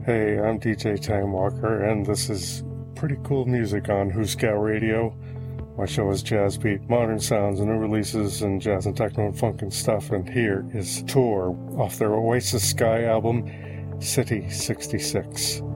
Hey, I'm DJ Time Walker, and this is pretty cool music on Who Scout Radio. My show is Jazz Beat, modern sounds, and new releases, and jazz and techno and funk and stuff. And here is Tour off their Oasis Sky album, City 66.